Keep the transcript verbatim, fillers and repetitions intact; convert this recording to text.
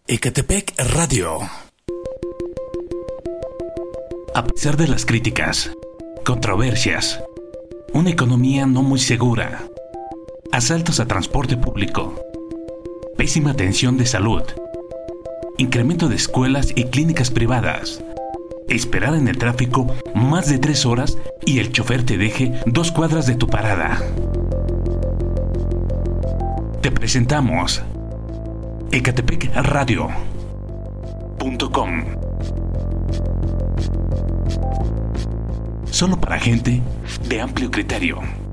Ecatepec Radio. A pesar de las críticas, controversias, una economía no muy segura, asaltos a transporte público, pésima atención de salud, incremento de escuelas y clínicas privadas, esperar en el tráfico más de tres horas y el chofer te deje dos cuadras de tu parada. Te presentamos Ecatepec Radio punto com. Solo para gente de amplio criterio.